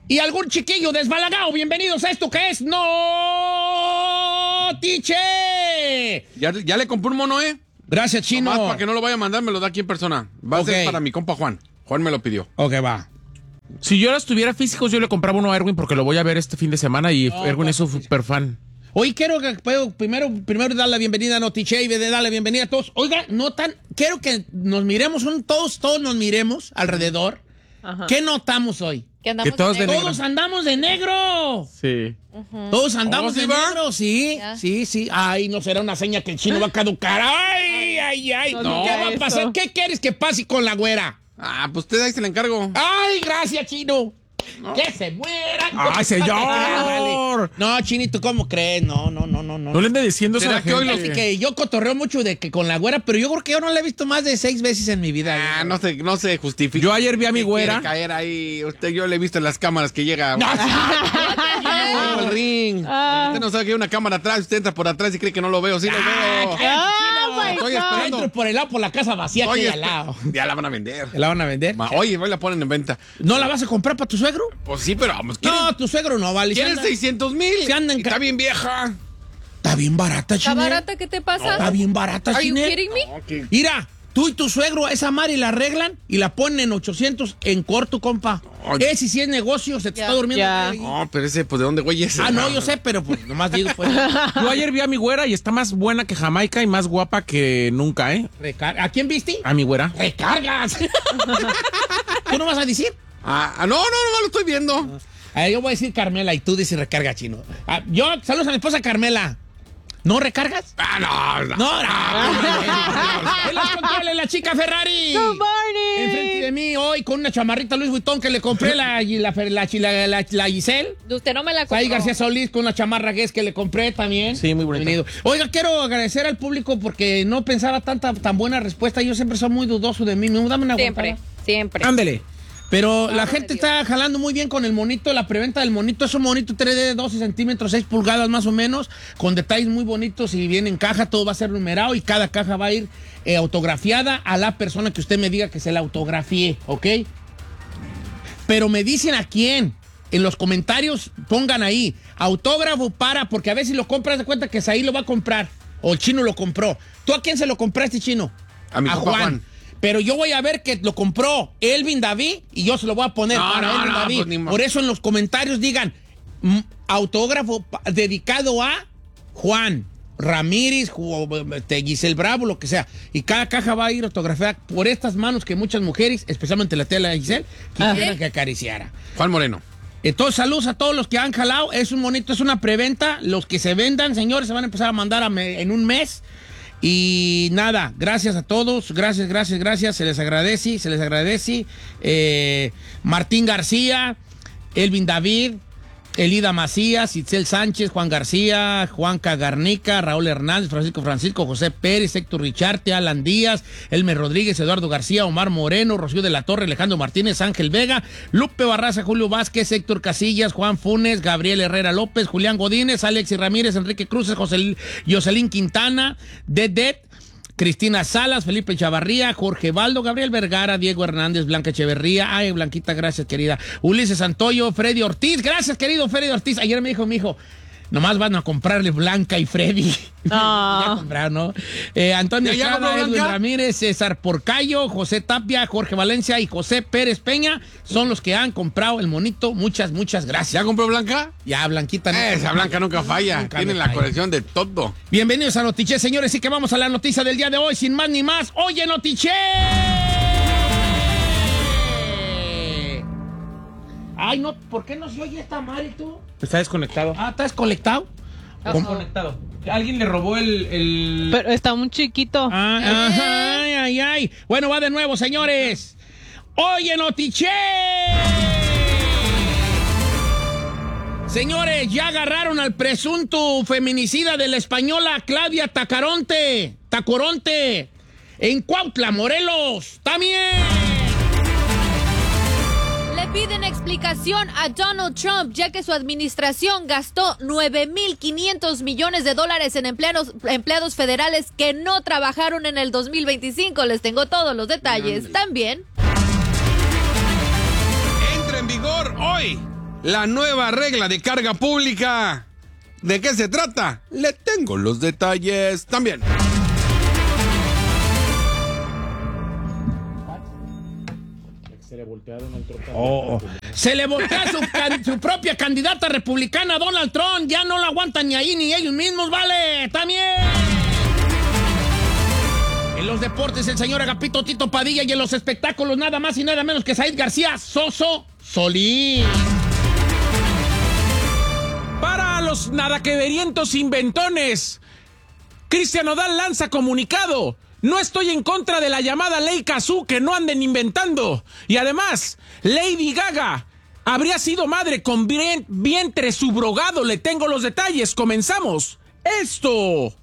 y algún chiquillo desbalagado. Bienvenidos a esto que es Notiche. Ya le compré un mono, Gracias, Chino. Nomás para que no lo vaya a mandar, me lo da aquí en persona. Va a ser para mi compa Juan. Juan me lo pidió. Ok, va. Si yo las tuviera físicos, yo le compraba uno a Erwin porque lo voy a ver este fin de semana y Erwin es su super fan. Hoy quiero que primero dar la bienvenida a Notiche y dar la bienvenida a todos. Oiga, quiero que nos miremos, todos nos miremos alrededor. Ajá. ¿Qué notamos hoy? Que todos Todos andamos de negro. Sí. Todos andamos de ¿sí va? negro, sí, Ya. sí. Ay, no será una seña que el chino va a caducar. Ay. No ¿Qué diga va a eso. pasar? ¿Qué quieres que pase con la güera? Pues usted ahí se le encargo. Ay, gracias, chino. Que se muera. ¡Ay, señor! Vale. No, Chinito, ¿cómo crees? No. No le ande diciendo eso a la ¿Será que hoy gente. Fíjate que yo cotorreo mucho con la güera, pero yo creo que yo no la he visto más de 6 veces en mi vida. No se justifica. Yo ayer vi a mi ¿Qué güera. quiere caer ahí? Yo le he visto en las cámaras que llega. No, Al ring. Usted no sabe que hay una cámara atrás. Usted entra por atrás y cree que no lo veo. Sí lo veo. Estoy esperando. Entro por el lado, por la casa vacía que hay al lado. Ya la van a vender. ¿La van a vender? Oye, hoy la ponen en venta. ¿No la vas a comprar para tu suegro? Pues sí, pero vamos. No, tu suegro no vale. ¿Quieren 600,000? Se andan Está bien vieja. Está bien barata, ¿Está Chine. barata? ¿Qué te pasa? Está bien barata, ¿Are you Chine. kidding me? Mira, tú y tu suegro, esa Mari la arreglan y la ponen en 800 en corto, compa. Oye. Ese sí es negocio, se te Ya. está durmiendo. Ya. No, pero ese, pues, ¿de dónde, güey? Ese? No, yo sé, pero pues nomás digo, pues. Yo ayer vi a mi güera y está más buena que Jamaica y más guapa que nunca, ¿A quién viste? A mi güera. ¡Recargas! ¿Tú no vas a decir? No, lo estoy viendo. A ver, yo voy a decir Carmela y tú dices recarga, Chino. Saludos a mi esposa Carmela. ¿No recargas? No. No. En los controles, la chica Ferrari. Good morning. Enfrente de mí hoy con una chamarrita Louis Vuitton que le compré la Giselle. Usted no me la compró. Ahí García Solís con una chamarra Guess que le compré también. Sí, muy bonita. Bienvenido. Oiga, quiero agradecer al público porque no pensaba tan buena respuesta. Yo siempre soy muy dudoso de mí. Dame una aguantada. Siempre. Ándele. Pero la de gente Dios. está jalando muy bien con el monito, la preventa del monito. Es un monito 3D de 12 centímetros, 6 pulgadas más o menos, con detalles muy bonitos y viene en caja, todo va a ser numerado y cada caja va a ir autografiada a la persona que usted me diga que se la autografíe, ¿ok? Pero me dicen a quién. En los comentarios pongan ahí, autógrafo porque a ver si lo compras de cuenta que Saí lo va a comprar o el Chino lo compró. ¿Tú a quién se lo compraste, Chino? A mi compa Juan. Pero yo voy a ver que lo compró Elvin David y yo se lo voy a poner para Elvin David. Pues ni más. Por eso en los comentarios digan autógrafo dedicado a Juan Ramírez, Giselle Bravo, lo que sea. Y cada caja va a ir autografiada por estas manos que muchas mujeres, especialmente la tía de Giselle, quisieran que acariciara. Juan Moreno. Entonces, saludos a todos los que han jalado. Es un monito, es una preventa. Los que se vendan, señores, se van a empezar a mandar en un mes. Y nada, gracias a todos, gracias, se les agradece. Martín García, Elvin David, Elida Macías, Itzel Sánchez, Juan García, Juan Cagarnica, Raúl Hernández, Francisco, José Pérez, Héctor Richarte, Alan Díaz, Elmer Rodríguez, Eduardo García, Omar Moreno, Rocío de la Torre, Alejandro Martínez, Ángel Vega, Lupe Barraza, Julio Vázquez, Héctor Casillas, Juan Funes, Gabriel Herrera López, Julián Godínez, Alexis Ramírez, Enrique Cruces, Jocelyn Quintana, Dedet, Cristina Salas, Felipe Chavarría, Jorge Baldo, Gabriel Vergara, Diego Hernández, Blanca Echeverría, ay, Blanquita, gracias, querida. Ulises Santoyo, Freddy Ortiz, gracias, querido Freddy Ortiz. Ayer me dijo mi hijo, nomás van a comprarle Blanca y Freddy. Ya compraron, ¿no? Antonio ¿Ya Estrada, compró Edwin Blanca? Ramírez, César Porcayo, José Tapia, Jorge Valencia y José Pérez Peña son los que han comprado el monito. Muchas gracias. ¿Ya compró Blanca? Ya, Blanquita. Esa Blanca nunca falla. Nunca Tiene me la falla. colección de todo. Bienvenidos a Notiche, señores, y que vamos a la noticia del día de hoy, sin más ni más. ¡Oye, Notiche! Ay, no, ¿por qué no se oye esta madre tú? Está desconectado. ¿Está desconectado? Desconectado. Alguien le robó el... Pero está muy chiquito. Ay. Bueno, va de nuevo, señores. ¡Oye, Notiche! Señores, ya agarraron al presunto feminicida de la española Claudia Tacoronte en Cuautla, Morelos. ¡También! Le piden explicación a Donald Trump, ya que su administración gastó $9,500 millones en empleados federales que no trabajaron en el 2025. Les tengo todos los detalles. También. Entra en vigor hoy la nueva regla de carga pública. ¿De qué se trata? Le tengo los detalles también. Se le voltea su propia candidata republicana, Donald Trump. Ya no la aguantan ni ahí ni ellos mismos, vale. También. En los deportes, el señor Agapito Tito Padilla, y en los espectáculos, nada más y nada menos que Said García Soso Solís. Para los nadaqueverientos inventones, Cristian Nodal lanza comunicado. No estoy en contra de la llamada ley Cazú, que no anden inventando. Y además, Lady Gaga habría sido madre con vientre subrogado. Le tengo los detalles. Comenzamos. Esto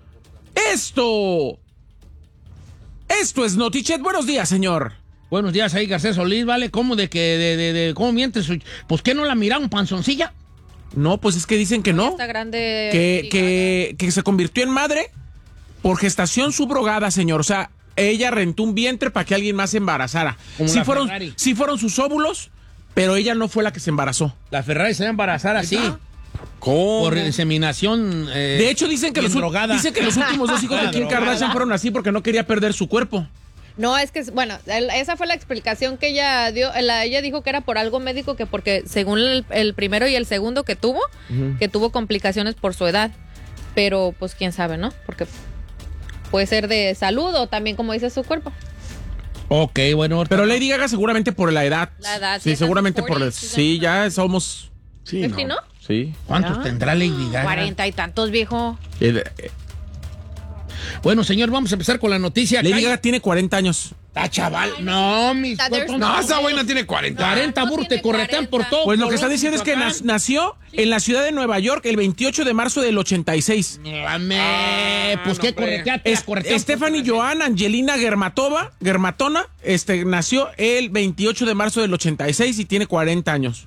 es Notichet. Buenos días, señor. Buenos días, ahí García Solís, ¿vale? ¿Cómo cómo mientes? Pues ¿qué no la miraron, panzoncilla? No, pues es que dicen que no. Está grande. Que se convirtió en madre por gestación subrogada, señor. O sea, ella rentó un vientre para que alguien más se embarazara. Sí fueron sus óvulos, pero ella no fue la que se embarazó. La Ferrari se va a embarazar así. ¿Cómo? Por inseminación. De hecho, dicen que los últimos 2 hijos de Kim Kardashian fueron así porque no quería perder su cuerpo. No, es que, bueno, esa fue la explicación que ella dio. Ella dijo que era por algo médico, que porque según el primero y el segundo que tuvo, que tuvo complicaciones por su edad. Pero, pues, quién sabe, ¿no? Porque puede ser de salud o también, como dice, su cuerpo. Ok, bueno. Pero Lady Gaga seguramente por la edad. La edad. Sí, seguramente por la edad. Sí, ya somos... Sí, ¿no? Sí. ¿Cuántos tendrá Lady Gaga? 40 y tantos, viejo. Bueno, señor, vamos a empezar con la noticia. Lady Gaga tiene 40 años. Ah, chaval. No, mis... No, esa buena tiene 40. 40 burros te corretean por todo. Pues lo que está diciendo es que nació en la ciudad de Nueva York el 28 de marzo del 86. Pues qué correteate. Stephanie Joan Angelina Germatona, nació el 28 de marzo del 86 y tiene 40 años.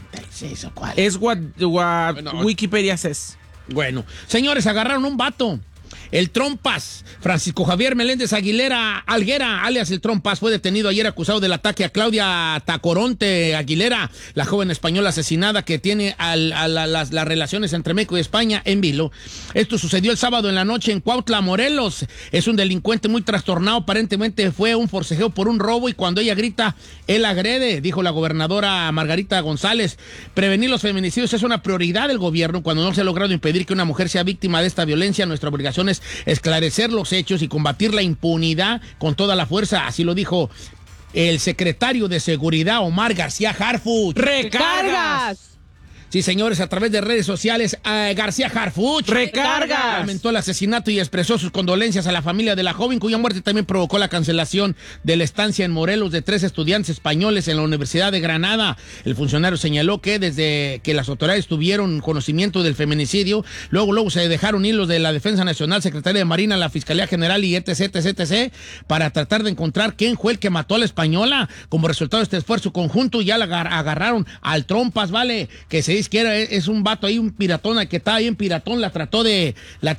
86 o cuál. Es what Wikipedia says. Bueno, señores, agarraron un vato. El Trompas, Francisco Javier Meléndez Alguera, alias el Trompas, fue detenido ayer acusado del ataque a Claudia Tacoronte Aguilera, la joven española asesinada que tiene las relaciones entre México y España en vilo. Esto sucedió el sábado en la noche en Cuautla, Morelos. Es un delincuente muy trastornado, aparentemente fue un forcejeo por un robo y cuando ella grita, él agrede, dijo la gobernadora Margarita González. Prevenir los feminicidios es una prioridad del gobierno. Cuando no se ha logrado impedir que una mujer sea víctima de esta violencia, nuestra obligación es esclarecer los hechos y combatir la impunidad con toda la fuerza. Así lo dijo el secretario de Seguridad, Omar García Harfuch. ¡Recargas! Sí, señores, a través de redes sociales, García Harfuch ¡recargas! Lamentó el asesinato y expresó sus condolencias a la familia de la joven, cuya muerte también provocó la cancelación de la estancia en Morelos de 3 estudiantes españoles en la Universidad de Granada. El funcionario señaló que desde que las autoridades tuvieron conocimiento del feminicidio, luego se dejaron hilos de la Defensa Nacional, Secretaría de Marina, la Fiscalía General y etc., para tratar de encontrar quién fue el que mató a la española. Como resultado de este esfuerzo conjunto, ya la agarraron al Trompas, ¿vale? Que se dice que es un vato ahí, un piratón, que estaba ahí en piratón, la trató de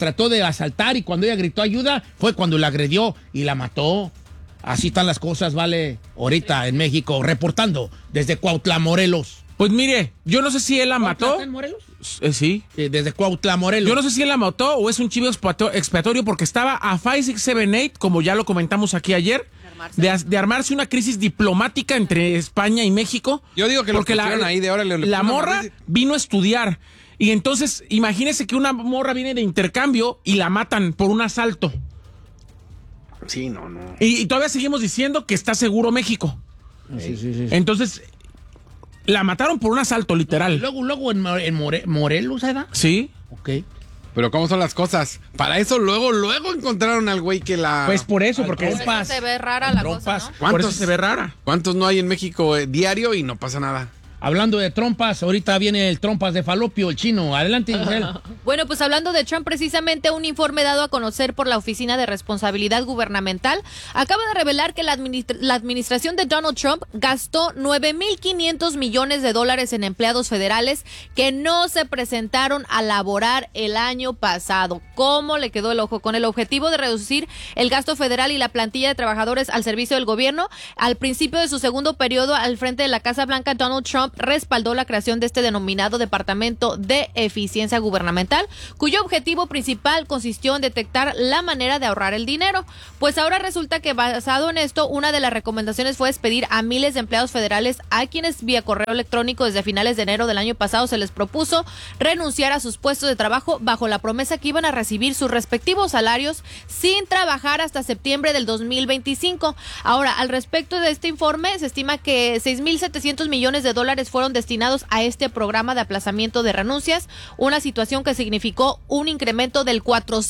asaltar y cuando ella gritó ayuda, fue cuando la agredió y la mató. Así están las cosas, ¿vale? Ahorita en México, reportando desde Cuautla, Morelos. Pues mire, yo no sé si él la mató. ¿Está en Morelos? Sí. Desde Cuautla, Morelos. Yo no sé si él la mató o es un chivo expiatorio porque estaba a 5, 6, 7, 8, como ya lo comentamos aquí ayer, de armarse una crisis diplomática entre España y México. Yo digo que porque ahí de ahora la morra vino a estudiar. Y entonces, imagínese que una morra viene de intercambio y la matan por un asalto. Sí, no. Y todavía seguimos diciendo que está seguro México. Sí. Entonces, la mataron por un asalto, literal. Luego en Morelos, ¿verdad? Sí. Ok. Pero ¿cómo son las cosas? Para eso luego encontraron al güey que la... Pues por eso, porque... Trompas. Se ve rara la cosa, ¿no? Por eso se ve rara. ¿Cuántos no hay en México diario y no pasa nada? Hablando de trompas, ahorita viene el trompas de falopio, el chino. Adelante, Giselle. Bueno, pues hablando de Trump, precisamente un informe dado a conocer por la Oficina de Responsabilidad Gubernamental acaba de revelar que la administración de Donald Trump gastó $9,500 millones en empleados federales que no se presentaron a laborar el año pasado. ¿Cómo le quedó el ojo? Con el objetivo de reducir el gasto federal y la plantilla de trabajadores al servicio del gobierno. Al principio de su segundo periodo al frente de la Casa Blanca, Donald Trump Trump respaldó la creación de este denominado Departamento de Eficiencia Gubernamental, cuyo objetivo principal consistió en detectar la manera de ahorrar el dinero. Pues ahora resulta que basado en esto, una de las recomendaciones fue despedir a miles de empleados federales a quienes vía correo electrónico desde finales de enero del año pasado se les propuso renunciar a sus puestos de trabajo bajo la promesa que iban a recibir sus respectivos salarios sin trabajar hasta septiembre del 2025. Ahora, al respecto de este informe, se estima que 6.700 millones de dólares fueron destinados a este programa de aplazamiento de renuncias, una situación que significó un incremento del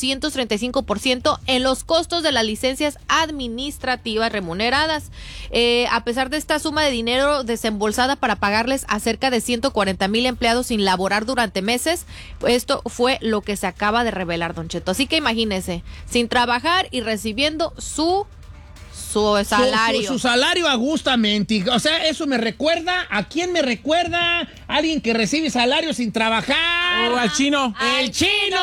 435% en los costos de las licencias administrativas remuneradas. A pesar de esta suma de dinero desembolsada para pagarles a cerca de 140,000 empleados sin laborar durante meses, esto fue lo que se acaba de revelar, Don Cheto. Así que imagínese, sin trabajar y recibiendo su salario. Su salario agustamente. O sea, eso me recuerda. ¿A quién me recuerda? Alguien que recibe salario sin trabajar. Al chino. ¡El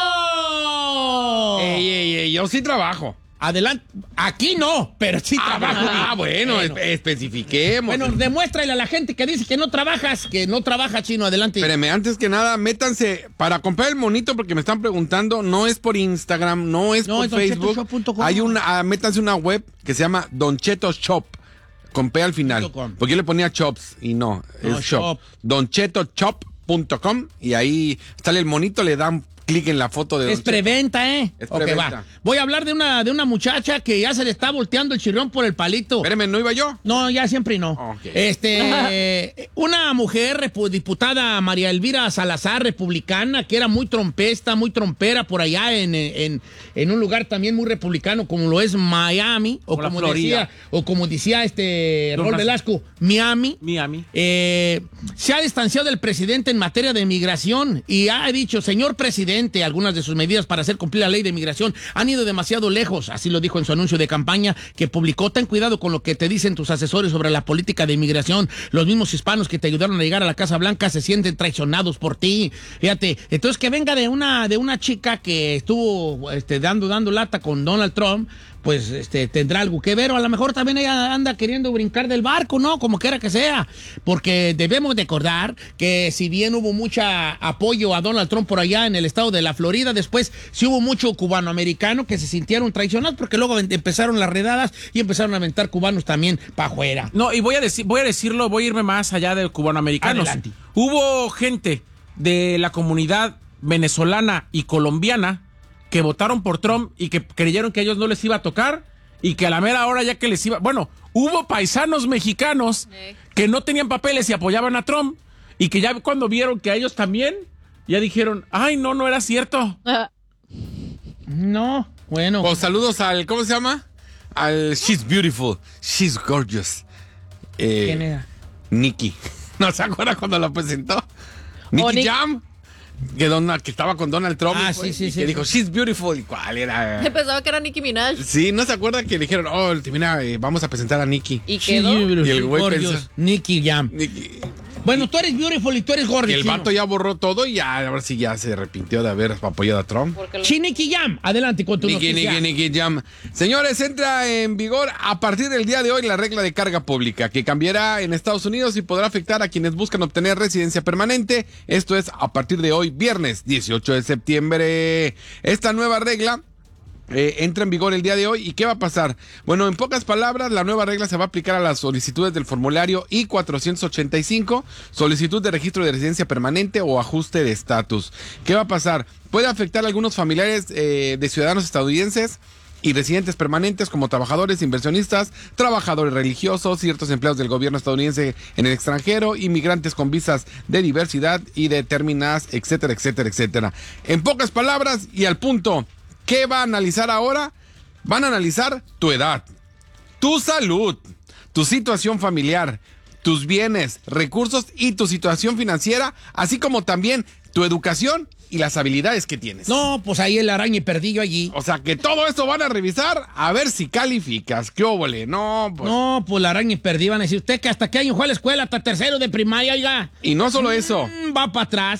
chino! Ey, yo sí trabajo. Adelante. Aquí no, pero sí trabajo. Bueno, especifiquemos. Bueno, demuéstrale a la gente que dice que no trabajas, que no trabaja, chino. Adelante. Espérame, antes que nada, métanse para comprar el monito porque me están preguntando. No es por Instagram, no es por Facebook. Hay métanse una web que se llama Don Cheto Shop. Con P al final. Porque yo le ponía Chops y no, es Shop. DonChetoShop.com y ahí sale el monito, le dan clic en la foto de... Es preventa, ¿eh? Es preventa. Va. Voy a hablar de una muchacha que ya se le está volteando el chirrión por el palito. Espérame, ¿no iba yo? No, ya siempre no. Okay. Una mujer, diputada María Elvira Salazar, republicana, que era muy trompera por allá en un lugar también muy republicano como lo es Miami, o como decía Rol Velasco, Miami. Se ha distanciado del presidente en materia de migración y ha dicho, señor presidente, algunas de sus medidas para hacer cumplir la ley de migración han ido demasiado lejos, así lo dijo en su anuncio de campaña que publicó. Ten cuidado con lo que te dicen tus asesores sobre la política de inmigración. Los mismos hispanos que te ayudaron a llegar a la Casa Blanca se sienten traicionados por ti. Fíjate, entonces que venga de una chica que estuvo dando lata con Donald Trump, pues tendrá algo que ver, o a lo mejor también ella anda queriendo brincar del barco, ¿no? Como quiera que sea, porque debemos recordar que si bien hubo mucho apoyo a Donald Trump por allá en el estado de la Florida, después sí hubo mucho cubanoamericano que se sintieron traicionados porque luego empezaron las redadas y empezaron a aventar cubanos también para afuera. No, y voy a irme más allá de cubanoamericanos. Adelante. Hubo gente de la comunidad venezolana y colombiana que votaron por Trump y que creyeron que a ellos no les iba a tocar y que a la mera hora ya que les iba... Bueno, hubo paisanos mexicanos que no tenían papeles y apoyaban a Trump y que ya cuando vieron que a ellos también, ya dijeron, ay, no era cierto. No, bueno. Pues saludos al, ¿cómo se llama? Al She's Beautiful, She's Gorgeous. ¿Quién era? Nikki. ¿No se acuerda cuando la presentó? Nicky Jam. Que estaba con Donald Trump. Sí. Que dijo, She's Beautiful. ¿Y cuál era? Pensaba que era Nicki Minaj. Sí, ¿no se acuerda que le dijeron, mira, vamos a presentar a Nikki? ¿Y quedó? Y el güey pensó, Nicky Jam. Bueno, tú eres beautiful y tú eres gordo. Y el vato ya borró todo y ya, ahora sí ya se arrepintió de haber apoyado a Trump. Nicky Jam, adelante con tu noticia. Nicky Jam. Señores, entra en vigor a partir del día de hoy la regla de carga pública, que cambiará en Estados Unidos y podrá afectar a quienes buscan obtener residencia permanente. Esto es a partir de hoy, viernes 18 de septiembre. Esta nueva regla entra en vigor el día de hoy. ¿Y qué va a pasar? Bueno, en pocas palabras, la nueva regla se va a aplicar a las solicitudes del formulario I-485, solicitud de registro de residencia permanente o ajuste de estatus. ¿Qué va a pasar? Puede afectar a algunos familiares de ciudadanos estadounidenses y residentes permanentes como trabajadores, inversionistas, trabajadores religiosos, ciertos empleados del gobierno estadounidense en el extranjero, inmigrantes con visas de diversidad y determinadas, etcétera, etcétera, etcétera. En pocas palabras y al punto, ¿qué va a analizar ahora? Van a analizar tu edad, tu salud, tu situación familiar, tus bienes, recursos y tu situación financiera, así como también tu educación y las habilidades que tienes. No, pues ahí el araña y perdillo allí. O sea, que todo esto van a revisar a ver si calificas. ¿Qué óvole? No, pues la araña y perdí van a decir, usted que hasta qué año fue a la escuela, hasta tercero de primaria, oiga. Y no solo eso. Va para atrás.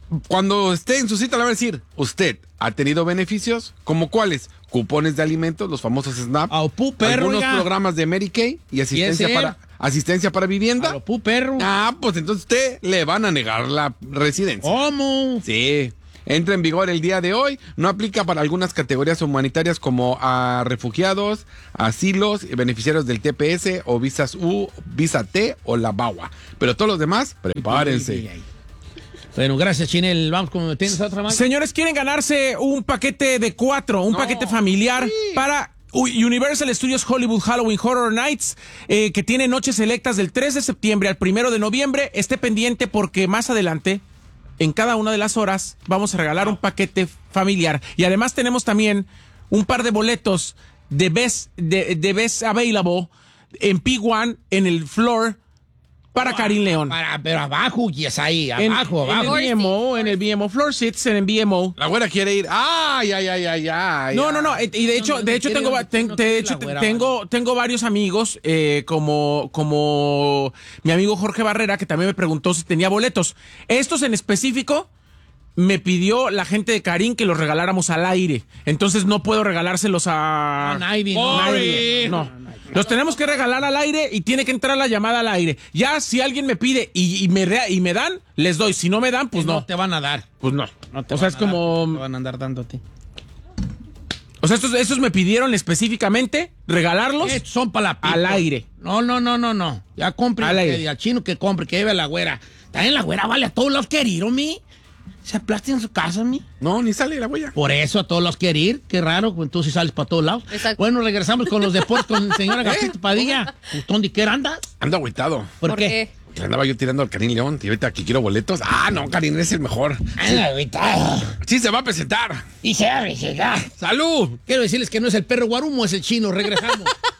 Cuando esté en su cita le va a decir, ¿usted ha tenido beneficios? ¿Como cuáles? Cupones de alimentos, los famosos SNAP. Algunos programas de Mary Kay y asistencia para vivienda. Perro. Pues entonces usted le van a negar la residencia. ¿Cómo? Sí. Entra en vigor el día de hoy. No aplica para algunas categorías humanitarias como a refugiados, asilos, beneficiarios del TPS o visas U, visa T o la BAWA. Pero todos los demás, prepárense. Bueno, gracias, Chinel. Vamos con ¿tienes otra más? Señores, quieren ganarse un paquete de 4, un paquete familiar para Universal Studios Hollywood Halloween Horror Nights, que tiene noches selectas del 3 de septiembre al 1 de noviembre. Esté pendiente porque más adelante, en cada una de las horas, vamos a regalar un paquete familiar. Y además tenemos también un par de boletos de Best Available en P1 en el floor para Karim León. Pero abajo, y es ahí, abajo. En el BMO, Floor Seats en el BMO. La güera quiere ir. ¡Ay! No. Y de hecho tengo varios amigos, como mi amigo Jorge Barrera, que también me preguntó si tenía boletos. Estos en específico me pidió la gente de Karim que los regaláramos al aire. Entonces no puedo regalárselos a nadie. No. Los tenemos que regalar al aire y tiene que entrar la llamada al aire. Ya si alguien me pide y me dan, les doy. Si no me dan, pues no. No te van a dar. Pues no. O sea, es como... te van a andar dando a ti. O sea, estos me pidieron específicamente regalarlos son para la pipa. Al aire. No. Ya compre. Al chino que compre, que lleve a la güera. También la güera vale a todos los queridos, mi. ¿Se aplasta en su casa, mi? No, ni sale la huella. Por eso a todos los quiere ir. Qué raro, tú sí sales para todos lados. Exacto. Bueno, regresamos con los deportes con señora Gatito Padilla. ¿Dónde qué andas? Ando agüitado. ¿Por qué? Que andaba yo tirando al Karim León y ahorita aquí quiero boletos. No, Karim es el mejor. Ando agüitado. Sí se va a presentar. Y se va a presentar. ¡Salud! Quiero decirles que no es el perro Guarumo, es el chino. Regresamos.